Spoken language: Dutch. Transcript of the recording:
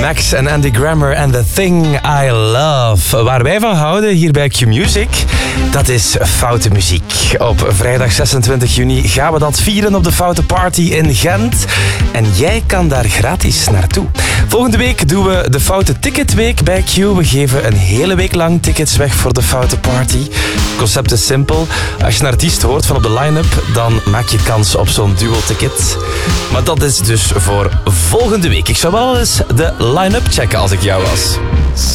Max en Andy Grammer en The Thing I Love. Waar wij van houden hier bij Q-Music, dat is foute muziek. Op vrijdag 26 juni gaan we dat vieren op de Foute Party in Gent. En jij kan daar gratis naartoe. Volgende week doen we de Foute Ticketweek bij Q. We geven een hele week lang tickets weg voor de Foute Party. Het concept is simpel. Als je een artiest hoort van op de line-up, dan maak je kans op zo'n duo-ticket. Maar dat is dus voor volgende week. Ik zou wel eens de line-up checken als ik jou was.